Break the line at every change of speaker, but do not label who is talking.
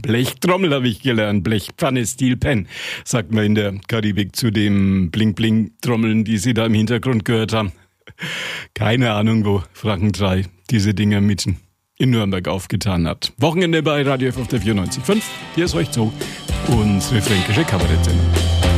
Blechtrommel habe ich gelernt. Blechpfanne, Steel Pen, sagt man in der Karibik zu dem Bling-Bling-Trommeln, die Sie da im Hintergrund gehört haben. Keine Ahnung, wo Franken 3 diese Dinger mitten in Nürnberg aufgetan hat. Wochenende bei Radio F auf der 94.5. Hier ist euch so unsere fränkische Kabarettsendung.